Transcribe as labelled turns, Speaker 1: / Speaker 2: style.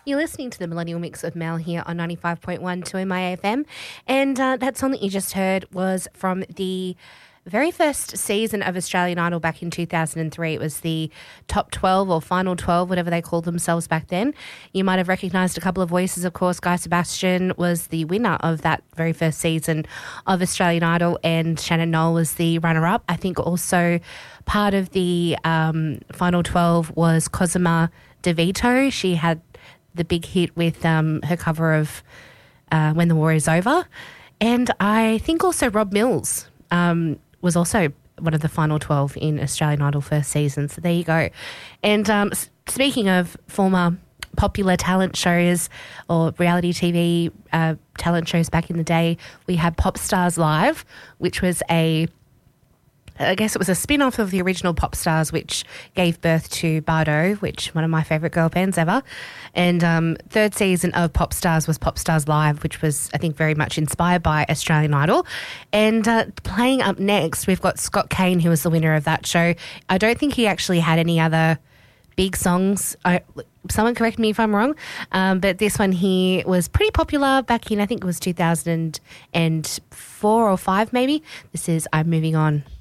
Speaker 1: You're listening to the Millennial Mix of Mel here on 95.1 2MI FM. And that song that you just heard was from the very first season of Australian Idol back in 2003. It was the top 12 or final 12, whatever they called themselves back then. You might have recognised a couple of voices, of course. Guy Sebastian was the winner of that very first season of Australian Idol, and Shannon Noll was the runner-up. I think also part of the final 12 was Cosima DeVito. She had the big hit with her cover of When the War Is Over. And I think also Rob Mills was also one of the final 12 in Australian Idol first season. So there you go. And speaking of former popular talent shows or reality TV talent shows back in the day, we had Pop Stars Live, which was I guess it was a spin-off of the original Pop Stars, which gave birth to Bardo, which one of my favourite girl bands ever. And third season of Pop Stars was Pop Stars Live, which was, I think, very much inspired by Australian Idol. And playing up next, we've got Scott Kane, who was the winner of that show. I don't think he actually had any other big songs. Someone correct me if I'm wrong, but this one he was pretty popular back in, I think it was 2004 or 5 maybe. This is I'm Moving On.